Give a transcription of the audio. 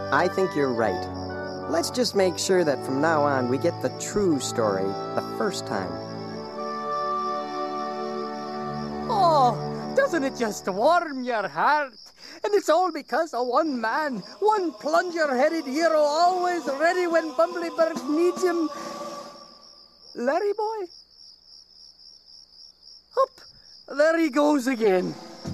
I think you're right. Let's just make sure that from now on we get the true story the first time. Oh, doesn't it just warm your heart? And it's all because of one man, one plunger-headed hero always ready when Bumbleberg needs him. Larry boy? Up, there he goes again.